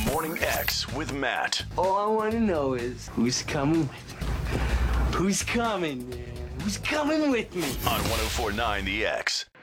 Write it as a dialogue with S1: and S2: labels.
S1: Morning X with Matt.
S2: All I want to know is who's coming with me? Who's coming, man? Who's coming with me?
S1: On 104.9 The X.